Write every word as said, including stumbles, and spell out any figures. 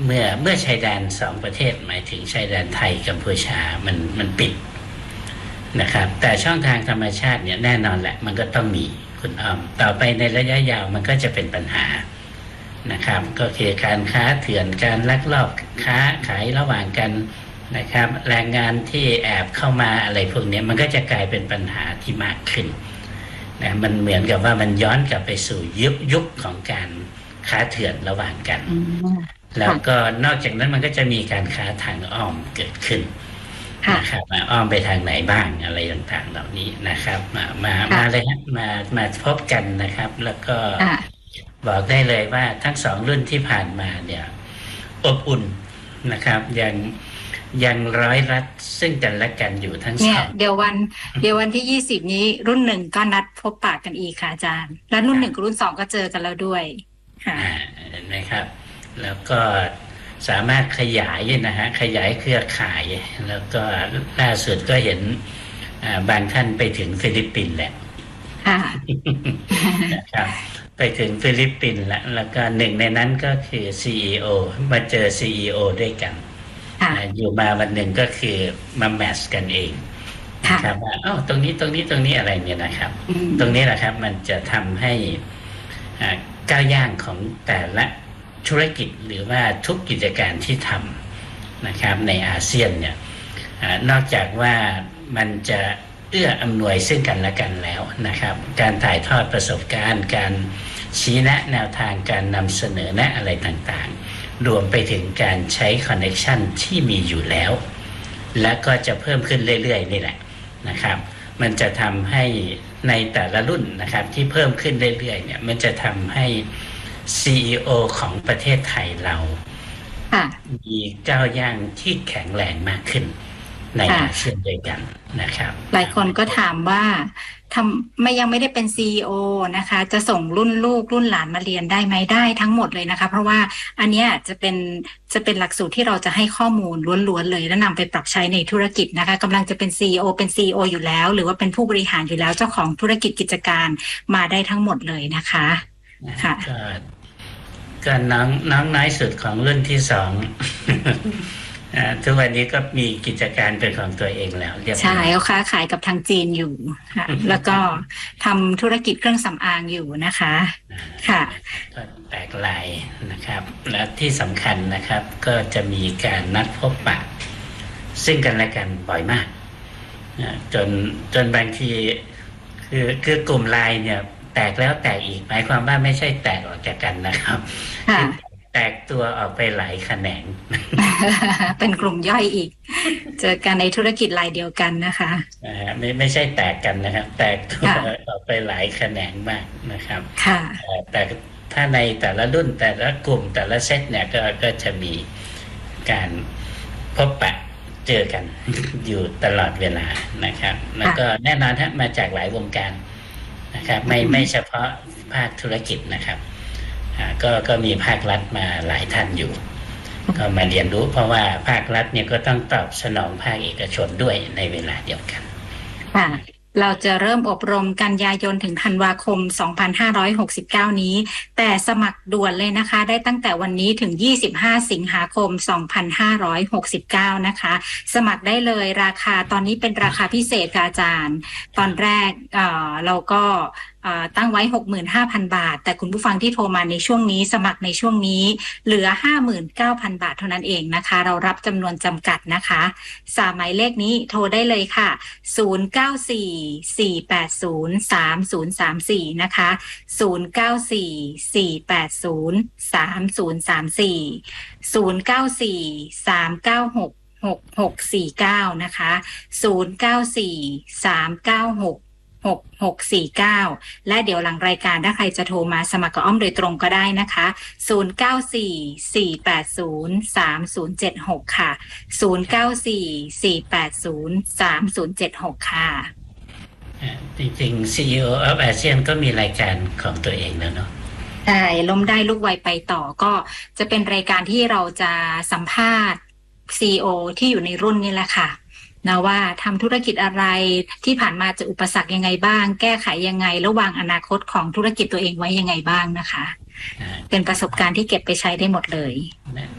เมื่อเมื่อชายแดนสองประเทศหมายถึงชายแดนไทยกัมพูชามันมันปิดนะครับแต่ช่องทางธรรมชาติเนี่ยแน่นอนแหละมันก็ต้องมีคุณอ้อมต่อไปในระยะยาวมันก็จะเป็นปัญหานะครับก็คือการค้าเถื่อนการลักลอบค้าขายระหว่างกันนะครับแรงงานที่แอบเข้ามาอะไรพวกนี้มันก็จะกลายเป็นปัญหาที่มากขึ้นนะมันเหมือนกับว่ามันย้อนกลับไปสู่ยุคยุคของการค้าเถื่อนระหว่างกันแล้วก็นอกจากนั้นมันก็จะมีการค้าทางอ้อมเกิดขึ้นนะครับมาอ้อมไปทางไหนบ้างอะไรต่างๆเหล่านี้นะครับมามามาเลยฮะมามาพบกันนะครับแล้วก็บอกได้เลยว่าทั้งสองรุ่นที่ผ่านมาเนี่ยอบอุ่นนะครับยังยังร้อยรัดซึ่งกันและกันอยู่ทั้งสองเดี๋ยววันเดี๋ยววันที่ยี่สิบนี้รุ่นหนึ่งก็นัดพบปะกันอีกค่ะอาจารย์แล้วรุ่นหนึ่งกับรุ่นสองก็เจอกันแล้วด้วยค่ะเห็นไหมครับแล้วก็สามารถขยายนะฮะขยายเครือข่ายแล้วก็ล่าสุดก็เห็นบางท่านไปถึงฟิลิปปินส์แหละนะครับไปถึงฟิลิปปินส์แล้วแล้วก็หนึ่งในนั้นก็คือ ซี อี โอ มาเจอ ซี อี โอ ด้วยกันอยู่มาวันหนึ่งก็คือมาแมทช์กันเองนะครับว่าอ้าวตรงนี้ตรงนี้ตรงนี้อะไรเนี่ยนะครับตรงนี้แหละครับมันจะทำให้ก้าวย่างของแต่ละธุรกิจหรือว่าทุกกิจการที่ทำนะครับในอาเซียนเนี่ยนอกจากว่ามันจะเอื้ออำนวยซึ่งกันและกันแล้วนะครับการถ่ายทอดประสบการณ์การชี้แนะแนวทางการนำเสนอแนะอะไรต่างๆรวมไปถึงการใช้คอนเนคชันที่มีอยู่แล้วและก็จะเพิ่มขึ้นเรื่อยๆนี่แหละนะครับมันจะทำให้ในแต่ละรุ่นนะครับที่เพิ่มขึ้นเรื่อยๆเนี่ยมันจะทำให้ ซี อี โอ ของประเทศไทยเรามีก้าวย่างที่แข็งแรงมากขึ้นในอาเซียนด้วยกันนะครับหลายคนก็ถามว่าทำไม่ยังไม่ได้เป็น ซี อี โอ นะคะจะส่งรุ่นลูกรุ่นหลานมาเรียนได้ไหมได้ทั้งหมดเลยนะคะเพราะว่าอันนี้จะเป็นจะเป็นหลักสูตรที่เราจะให้ข้อมูลล้วนๆเลยและนำไปปรับใช้ในธุรกิจนะคะกำลังจะเป็น ซี อี โอ เป็น ซี อี โอ อยู่แล้วหรือว่าเป็นผู้บริหารอยู่แล้วเจ้าของธุรกิจกิจการมาได้ทั้งหมดเลยนะคะค่ะก็น้องน้องน้อยสุดของรุ่นที่สองทุกวันนี้ก็มีกิจการเป็นของตัวเองแล้วเรียบร้อยใช่เขาค้าขายกับทางจีนอยู่ค่ะแล้วก็ทำธุรกิจเครื่องสำอางอยู่นะคะค่ะก็แตกลายนะครับและที่สำคัญนะครับก็จะมีการนัดพบปะซึ่งกันและกันบ่อยมากจนจนบางทีคือคือกลุ่มไลน์เนี่ยแตกแล้วแตกอีกหมายความว่าไม่ใช่แตกออกจากกันนะครับแตกตัวออกไปหลายแขนงเป็นกลุ่มย่อยอีกเจอกันในธุรกิจรายเดียวกันนะคะไม่ไม่ใช่แตกกันนะครับแตกตัวออกไปหลายแขนงมากนะครับแต่ถ้าในแต่ละรุ่นแต่ละกลุ่มแต่ละเซตเนี่ยก็ก็จะมีการพบปะเจอกันอยู่ตลอดเวลานะครับแล้วก็แน่นอนฮะมาจากหลายวงการนะครับไม่ไม่เฉพาะภาคธุรกิจนะครับก็ก็มีภาครัฐมาหลายท่านอยู่ก็มาเรียนรู้เพราะว่าภาครัฐเนี่ยก็ต้องตอบสนองภาคเอกชนด้วยในเวลาเดียวกันค่ะเราจะเริ่มอบรมกันยายนถึงธันวาคมสองพันห้าร้อยหกสิบเก้านี้แต่สมัครด่วนเลยนะคะได้ตั้งแต่วันนี้ถึงยี่สิบห้าสิงหาคมสองพันห้าร้อยหกสิบเก้านะคะสมัครได้เลยราคาตอนนี้เป็นราคาพิเศษค่ะอาจารย์ตอนแรกเอ่อเราก็ตั้งไว้ หกหมื่นห้าพัน บาทแต่คุณผู้ฟังที่โทรมาในช่วงนี้สมัครในช่วงนี้เหลือ ห้าหมื่นเก้าพัน บาทเท่านั้นเองนะคะเรารับจำนวนจำกัดนะคะสามหมายเลขนี้โทรได้เลยค่ะศูนย์ เก้า สี่ สี่ แปด ศูนย์ สาม ศูนย์ สาม สี่นะคะศูนย์ เก้า สี่ สี่ แปด ศูนย์ สาม ศูนย์ สาม สี่ ศูนย์ เก้า สี่ สาม เก้า หก หก หก สี่ เก้านะคะศูนย์ เก้า สี่ สาม เก้า หกหก หก สี่ เก้าและเดี๋ยวหลังรายการถ้าใครจะโทรมาสมัครกับอ้อมโดยตรงก็ได้นะคะศูนย์ เก้า สี่ สี่ แปด ศูนย์ สาม ศูนย์ เจ็ด หกค่ะศูนย์ เก้า สี่ สี่ แปด ศูนย์ สาม ศูนย์ เจ็ด หกค่ะจริงๆ ซี อี โอ of อาเซียนก็มีรายการของตัวเองแล้วเนาะใช่ล้มได้ลูกไวไปต่อก็จะเป็นรายการที่เราจะสัมภาษณ์ ซี อี โอ ที่อยู่ในรุ่นนี้แหละค่ะนะว่าทำธุรกิจอะไรที่ผ่านมาจะอุปสรรคยังไงบ้างแก้ไขยังไงระหว่างอนาคตของธุรกิจตัวเองไว้ยังไงบ้างนะคะเป็นประสบการณ์ที่เก็บไปใช้ได้หมดเลย